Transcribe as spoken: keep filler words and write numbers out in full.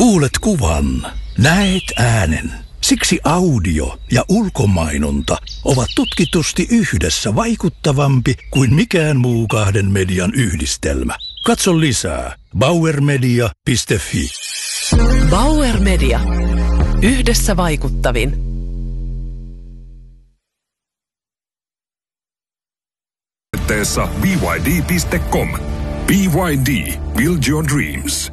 Kuulet kuvan, näet äänen. Siksi audio ja ulkomainonta ovat tutkitusti yhdessä vaikuttavampi kuin mikään muu kahden median yhdistelmä. Katso lisää bauer media piste fi. Bauer Media. Yhdessä vaikuttavin. Teessä b y d piste com. B Y D. Build your dreams.